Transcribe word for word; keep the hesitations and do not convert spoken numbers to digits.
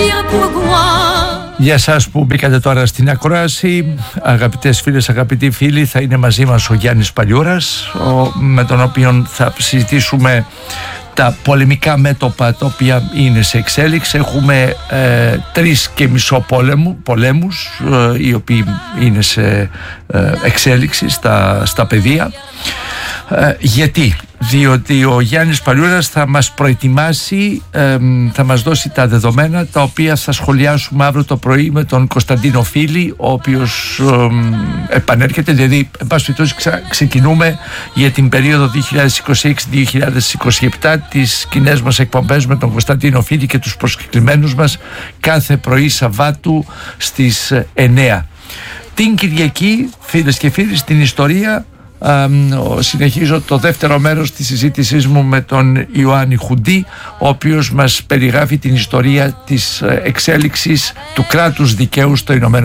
Για εσάς που μπήκατε τώρα στην ακρόαση, αγαπητές φίλες, αγαπητοί φίλοι, θα είναι μαζί μας ο Γιάννης Παλιούρας, ο, με τον οποίο θα συζητήσουμε τα πολεμικά μέτωπα τα οποία είναι σε εξέλιξη. Έχουμε ε, τρεις και μισό πόλεμου, πολέμους ε, οι οποίοι είναι σε ε, εξέλιξη στα, στα πεδία. Ε, γιατί? Διότι ο Γιάννης Παλιούρας θα μας προετοιμάσει, ε, θα μας δώσει τα δεδομένα τα οποία θα σχολιάσουμε αύριο το πρωί με τον Κωνσταντίνο Φίλη, ο οποίος ε, επανέρχεται. Δηλαδή, εν πάση περιπτώσει, ξα, ξεκινούμε για την περίοδο δύο χιλιάδες είκοσι έξι δύο χιλιάδες είκοσι επτά τις κοινές μας εκπομπές με τον Κωνσταντίνο Φίλη και τους προσκεκλημένους μας κάθε πρωί Σαββάτου στις εννιά. Την Κυριακή, φίλες και φίλοι, στην ιστορία συνεχίζω το δεύτερο μέρος της συζήτησής μου με τον Ιωάννη Χουντή, ο οποίος μας περιγράφει την ιστορία της εξέλιξης του κράτους δικαίου στο Ηνωμένο